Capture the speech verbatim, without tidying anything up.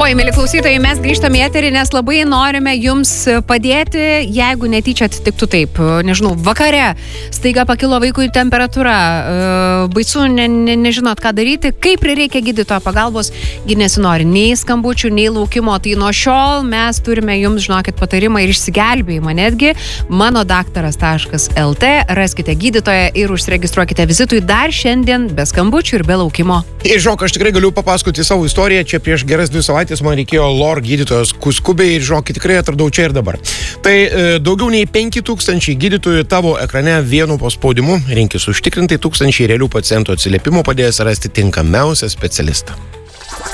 Oi, mėly klausytojai, mes grįžtame į eterį, nes labai norime jums padėti, jeigu netyčia atsitiktų taip. Nežinau, vakare staiga pakilo vaikui temperatūra, baisu, ne, ne, nežinot, ką daryti, kaip prireikia gydytojo pagalbos, gi nesinori nei skambučių, nei laukimo. Tai nuo šiol mes turime jums, žinokit, patarimą ir išsigelbėjimą netgi. mano daktaras taškas el tė, raskite gydytoją ir užsiregistruokite vizitui dar šiandien be skambučių ir be laukimo. Ir žinok, aš tikrai galiu papasakoti savo istoriją. Čia prieš geras dvi savaitės man reikėjo lor gydytojos skubiai ir žinok, tikrai atradau čia ir dabar. Tai e, daugiau nei penki tūkstančiai gydytojų tavo ekrane vienu paspaudimu rinkis užtikrintai tūkstančiai realių pacientų atsiliepimų padės rasti tinkamiausią specialistą.